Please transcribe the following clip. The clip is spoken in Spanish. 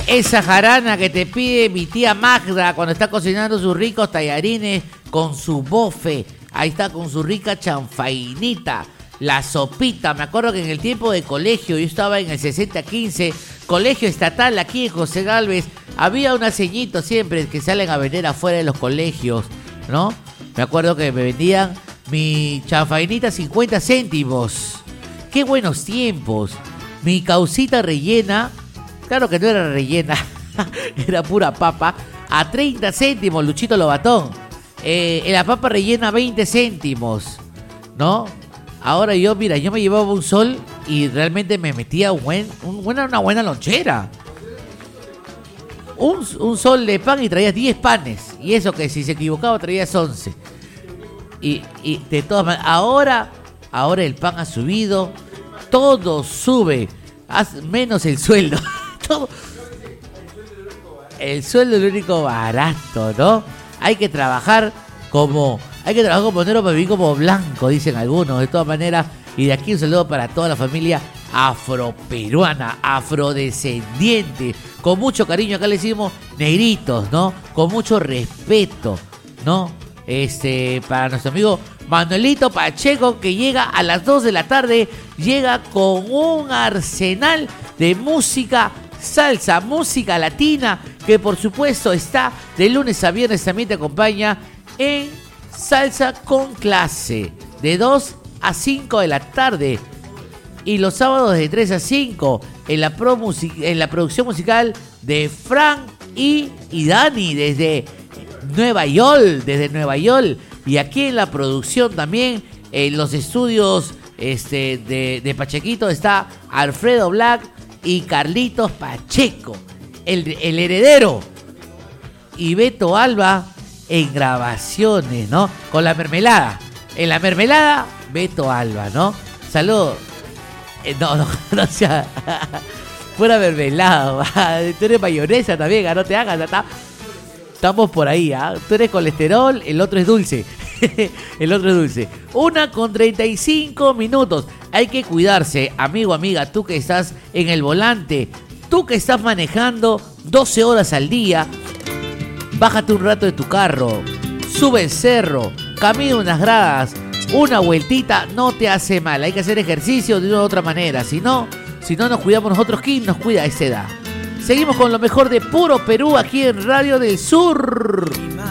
Esa jarana que te pide mi tía Magda cuando está cocinando sus ricos tallarines con su bofe. Ahí está con su rica chanfainita. La sopita. Me acuerdo que en el tiempo de colegio, yo estaba en el 6015, colegio estatal aquí en José Gálvez, había unas ceñitos siempre que salen a vender afuera de los colegios, ¿no? Me acuerdo que me vendían mi chanfainita 50 céntimos. ¡Qué buenos tiempos! Mi caucita rellena, claro que no era rellena, era pura papa, a 30 céntimos, Luchito Lobatón. La papa rellena 20 céntimos, ¿no? Ahora yo me llevaba un sol y realmente me metía una buena lonchera. Un sol de pan y traías 10 panes. Y eso que si se equivocaba traías 11. Y de todas maneras, ahora el pan ha subido, todo sube, menos el sueldo. Todo. El sueldo es lo único barato, ¿no? Hay que trabajar como negro para vivir como blanco, dicen algunos. De todas maneras, y de aquí un saludo para toda la familia afroperuana, afrodescendiente. Con mucho cariño, acá le decimos negritos, ¿no? Con mucho respeto, ¿no? Para nuestro amigo Manuelito Pacheco, que llega a las 2 de la tarde, llega con un arsenal de música salsa, música latina, que por supuesto está de lunes a viernes, también te acompaña en Salsa con Clase, de 2 a 5 de la tarde, y los sábados de 3 a 5 en la producción musical de Frank y Dani desde Nueva York, y aquí en la producción también, en los estudios de Pachequito, está Alfredo Black y Carlitos Pacheco, el heredero, y Beto Alba en grabaciones, ¿no? Con la mermelada. En la mermelada, Beto Alba, ¿no? Saludos. No sea fuera mermelada. Tú eres mayonesa también, no te hagas, estamos por ahí, ¿ah? Tú eres colesterol, el otro es dulce. El otro es dulce. 1:35. Hay que cuidarse, amigo, amiga, tú que estás en el volante, tú que estás manejando 12 horas al día, bájate un rato de tu carro, sube el cerro, camina unas gradas, una vueltita no te hace mal. Hay que hacer ejercicio de una u otra manera. Si no nos cuidamos nosotros, ¿quién nos cuida a esa edad? Seguimos con lo mejor de Puro Perú aquí en Radio del Sur.